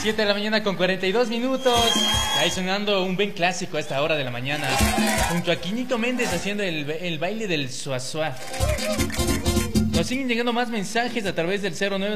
7 de la mañana con 42 minutos. Ahí sonando un buen clásico a esta hora de la mañana. Junto a Quinito Méndez haciendo el baile del suazua. Nos siguen llegando más mensajes a través del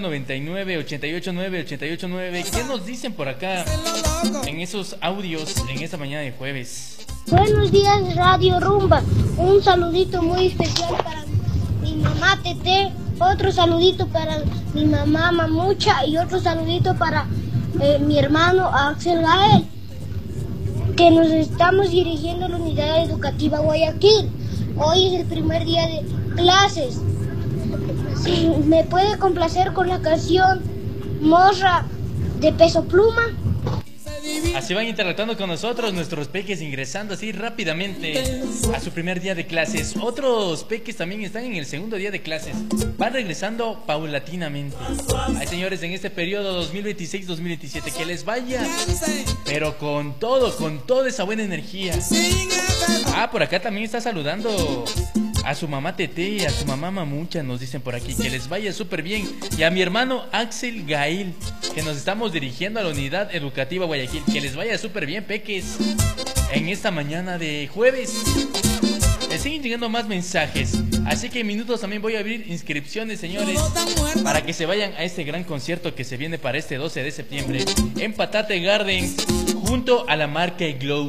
0999-889-889. ¿Qué nos dicen por acá en esos audios en esta mañana de jueves? Buenos días, Radio Rumba. Un saludito muy especial para mi mamá Tete, otro saludito para mi mamá Mamucha y otro saludito para mi hermano Axel Gael, que nos estamos dirigiendo a la unidad educativa Guayaquil. Hoy es el primer día de clases. Si me puede complacer con la canción Morra de Peso Pluma. Así van interactuando con nosotros nuestros peques, ingresando así rápidamente a su primer día de clases. Otros peques también están en el segundo día de clases. Van regresando paulatinamente. Ay, señores, en este periodo 2026-2027, que les vaya, pero con toda esa buena energía. Por acá también está saludando a su mamá Tete y a su mamá Mamucha, nos dicen por aquí, que les vaya súper bien. Y a mi hermano Axel Gail, que nos estamos dirigiendo a la unidad educativa Guayaquil, que les vaya súper bien, peques, en esta mañana de jueves. Les siguen llegando más mensajes, así que en minutos también voy a abrir inscripciones, señores, para que se vayan a este gran concierto que se viene para este 12 de septiembre en Patate Garden, junto a la marca Glow.